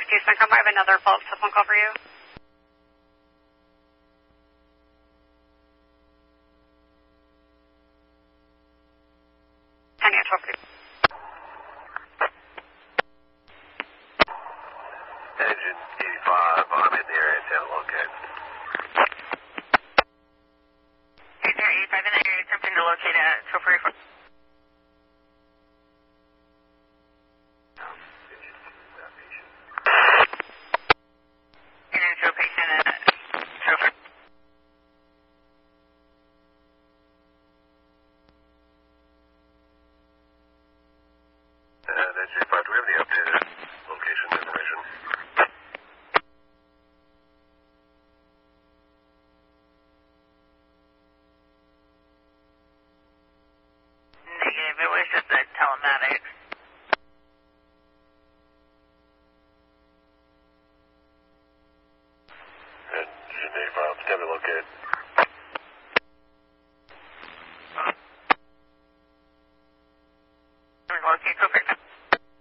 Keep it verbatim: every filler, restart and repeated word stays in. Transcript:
Houston, come. I have another follow-up cell phone call for you. ten twelve forty. Engine eighty-five, I'm in the area, ten locate. Engine eighty-five in the area, attempting to locate at twelve forty-four. Okay, go for it.